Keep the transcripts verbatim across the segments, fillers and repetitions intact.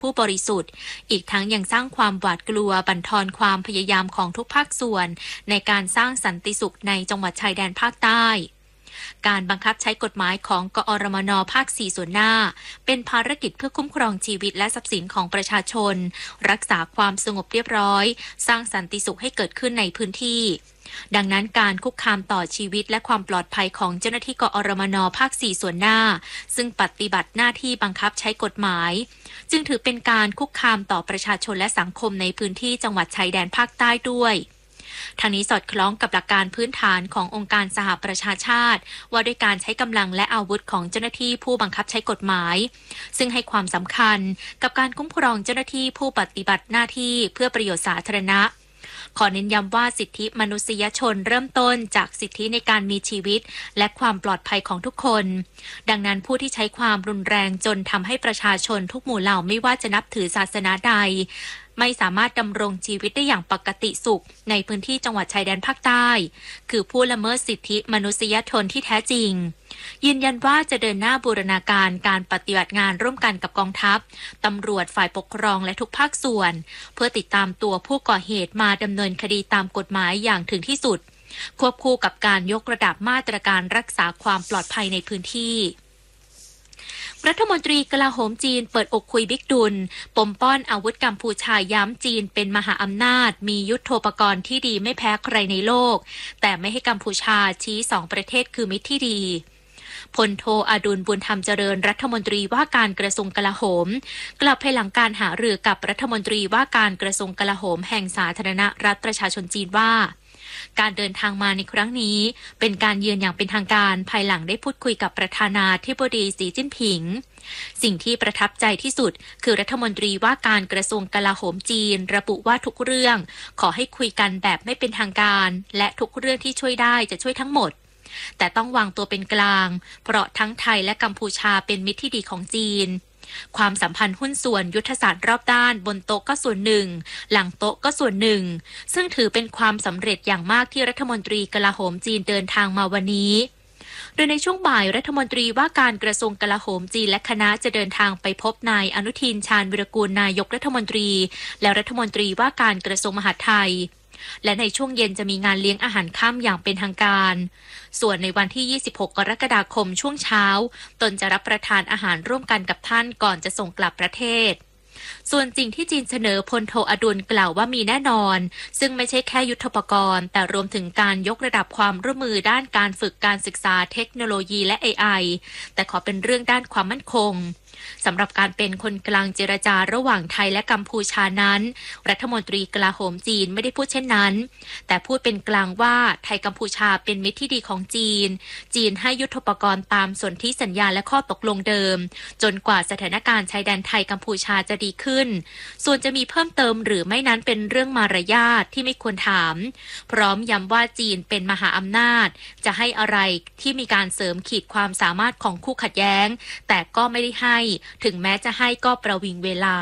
ผู้บริสุทธิ์อีกทั้งยังสร้างความหวาดกลัวบั่นทอนความพยายามของทุกภาคส่วนในการสร้างสันติสุขในจังหวัดชายแดนภาคใต้การบังคับใช้กฎหมายของกอรมน.ภาคสี่ส่วนหน้าเป็นภารกิจเพื่อคุ้มครองชีวิตและทรัพย์สินของประชาชนรักษาความสงบเรียบร้อยสร้างสันติสุขให้เกิดขึ้นในพื้นที่ดังนั้นการคุกคามต่อชีวิตและความปลอดภัยของเจ้าหน้าที่กอรมน.ภาคสี่ส่วนหน้าซึ่งปฏิบัติหน้าที่บังคับใช้กฎหมายจึงถือเป็นการคุกคามต่อประชาชนและสังคมในพื้นที่จังหวัดชายแดนภาคใต้ด้วยทางนี้สอดคล้องกับหลักการพื้นฐานขององค์การสหประชาชาติว่าด้วยการใช้กำลังและอาวุธของเจ้าหน้าที่ผู้บังคับใช้กฎหมายซึ่งให้ความสำคัญกับการคุ้มครองเจ้าหน้าที่ผู้ปฏิบัติหน้าที่เพื่อประโยชน์สาธารณะขอเน้นย้ำว่าสิทธิมนุษยชนเริ่มต้นจากสิทธิในการมีชีวิตและความปลอดภัยของทุกคนดังนั้นผู้ที่ใช้ความรุนแรงจนทำให้ประชาชนทุกหมู่เหล่าไม่ว่าจะนับถือศาสนาใดไม่สามารถดำรงชีวิตได้อย่างปกติสุขในพื้นที่จังหวัดชายแดนภาคใต้คือผู้ละเมิดสิทธิมนุษยชนที่แท้จริงยืนยันว่าจะเดินหน้าบูรณาการการปฏิบัติงานร่วมกันกับกองทัพตำรวจฝ่ายปกครองและทุกภาคส่วนเพื่อติดตามตัวผู้ก่อเหตุมาดำเนินคดีตามกฎหมายอย่างถึงที่สุดควบคู่กับการยกระดับมาตรการรักษาความปลอดภัยในพื้นที่รัฐมนตรีกลาโหมจีนเปิดอกคุยบิ๊กดุลปมป้อนอาวุธกัมพูชาย้ำจีนเป็นมหาอำนาจมียุทโธปกรณ์ที่ดีไม่แพ้ใครในโลกแต่ไม่ให้กัมพูชาชี้สองประเทศคือมิตรที่ดีพลโทอดุลบุญธรรมเจริญรัฐมนตรีว่าการกระทรวงกลาโหมกลับภายหลังการหารือกับรัฐมนตรีว่าการกระทรวงกลาโหมแห่งสาธารณรัฐประชาชนจีนว่าการเดินทางมาในครั้งนี้เป็นการเยือนอย่างเป็นทางการภายหลังได้พูดคุยกับประธานาธิบดีสีจิ้นผิงสิ่งที่ประทับใจที่สุดคือรัฐมนตรีว่าการกระทรวงกลาโหมจีนระบุว่าทุกเรื่องขอให้คุยกันแบบไม่เป็นทางการและทุกเรื่องที่ช่วยได้จะช่วยทั้งหมดแต่ต้องวางตัวเป็นกลางเพราะทั้งไทยและกัมพูชาเป็นมิตรที่ดีของจีนความสัมพันธ์หุ้นส่วนยุทธศาสตร์รอบด้านบนโต๊ะก็ส่วนหนึ่งหลังโต๊ะก็ส่วนหนึ่งซึ่งถือเป็นความสำเร็จอย่างมากที่รัฐมนตรีกลาโหมจีนเดินทางมาวันนี้โดยในช่วงบ่ายรัฐมนตรีว่าการกระทรวงกลาโหมจีนและคณะจะเดินทางไปพบนายอนุทินชาญวิรากูลนายกรัฐมนตรีและรัฐมนตรีว่าการกระทรวงมหาดไทยและในช่วงเย็นจะมีงานเลี้ยงอาหารค่ำอย่างเป็นทางการส่วนในวันที่ยี่สิบหกกรกฎาคมช่วงเช้าตนจะรับประทานอาหารร่วมกันกับท่านก่อนจะส่งกลับประเทศส่วนสิ่งที่จีนเสนอพลโทอดุลกล่าวว่ามีแน่นอนซึ่งไม่ใช่แค่ยุทโธปกรณ์แต่รวมถึงการยกระดับความร่วมมือด้านการฝึกการศึกษาเทคโนโลยีและ เอ ไอ แต่ขอเป็นเรื่องด้านความมั่นคงสำหรับการเป็นคนกลางเจรจาระหว่างไทยและกัมพูชานั้นรัฐมนตรีกลาโหมจีนไม่ได้พูดเช่นนั้นแต่พูดเป็นกลางว่าไทยกัมพูชาเป็นมิตรที่ดีของจีนจีนให้ยุทโธปกรณ์ตามสนธิสัญญาและข้อตกลงเดิมจนกว่าสถานการณ์ชายแดนไทยกัมพูชาจะดีขึ้นส่วนจะมีเพิ่มเติมหรือไม่นั้นเป็นเรื่องมารยาทที่ไม่ควรถามพร้อมย้ำว่าจีนเป็นมหาอำนาจจะให้อะไรที่มีการเสริมขีดความสามารถของคู่ขัดแย้งแต่ก็ไม่ได้ให้ถึงแม้จะให้ก็ประวิงเวลา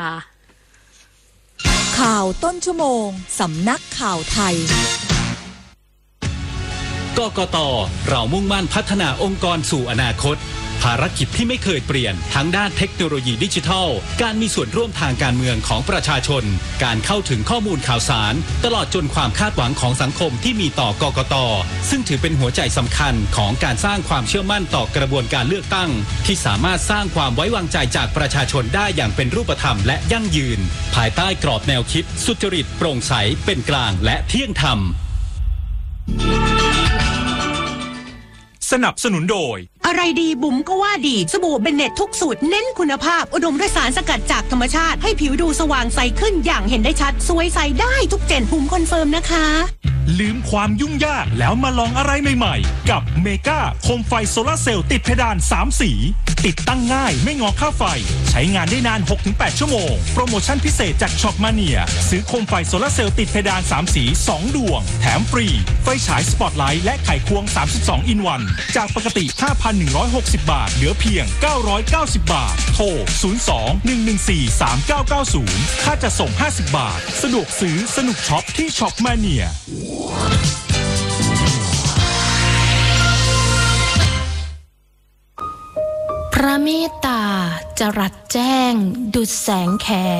ข่าวต้นชั่วโมงสำนักข่าวไทยกกต.เรามุ่งมั่นพัฒนาองค์กรสู่อนาคตภารกิจที่ไม่เคยเปลี่ยนทั้งด้านเทคโนโลยีดิจิทัลการมีส่วนร่วมทางการเมืองของประชาชนการเข้าถึงข้อมูลข่าวสารตลอดจนความคาดหวังของสังคมที่มีต่อกกต.ซึ่งถือเป็นหัวใจสำคัญของการสร้างความเชื่อมั่นต่อกระบวนการเลือกตั้งที่สามารถสร้างความไว้วางใจจากประชาชนได้อย่างเป็นรูปธรรมและยั่งยืนภายใต้กรอบแนวคิดสุจริตโปร่งใสเป็นกลางและเที่ยงธรรมสนับสนุนโดยอะไรดีบุ๋มก็ว่าดีสบู่เบนเน็ตทุกสูตรเน้นคุณภาพอุดมด้วยสารสกัดจากธรรมชาติให้ผิวดูสว่างใสขึ้นอย่างเห็นได้ชัดสวยใสได้ทุกเจนบุ๋มคอนเฟิร์มนะคะลืมความยุ่งยากแล้วมาลองอะไรใหม่ๆกับเมกาโคมไฟโซลาร์เซลล์ติดเพดานสามสีติดตั้งง่ายไม่งอค่าไฟใช้งานได้นาน หกถึงแปด ชั่วโมงโปรโมชั่นพิเศษจากช็อปมาเนียซื้อโคมไฟโซลาร์เซลล์ติดเพดานสามสีสองดวงแถมฟรีไฟฉายสปอตไลท์และไขควงสามสิบสองอินวันจากปกติ ห้าพันหนึ่งร้อยหกสิบ บาทเหลือเพียงเก้าร้อยเก้าสิบบาทโทรศูนย์ สอง หนึ่ง หนึ่ง สี่ สาม เก้า เก้า ศูนย์ค่าจัดส่งห้าสิบบาทสะดวกซื้อสนุกช็อปที่ช็อปมาเนียพระเมตตาจรัสแจ้งดุจแสงแข